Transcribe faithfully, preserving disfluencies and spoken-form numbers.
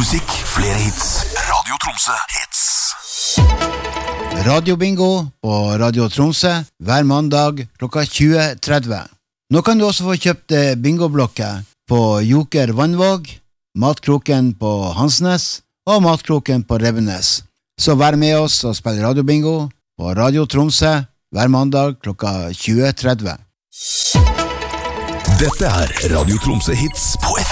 musikk, flere hits. Radio Tromsø hits. Radio Bingo på Radio Tromsø hver mandag klokka tjue tretti. Nå kan du også få kjøpt bingoblokker på Joker Vannvåg, Matkroken på Hansnes og Matkroken på Rebbenes. Så vær med oss og spill Radio Bingo på Radio Tromsø hver mandag klokka tjue tretti. Dette er Radio Tromsø hits på F